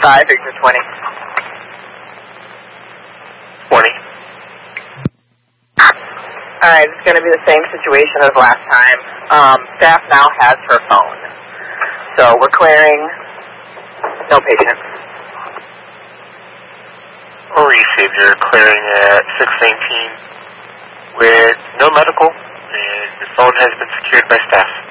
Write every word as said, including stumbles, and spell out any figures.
five, Victor twenty. twenty. Alright, it's going to be the same situation as last time. Um, staff now has her phone. So we're clearing no patients. Received, you're clearing at six nineteen with no medical, and your phone has been secured by staff.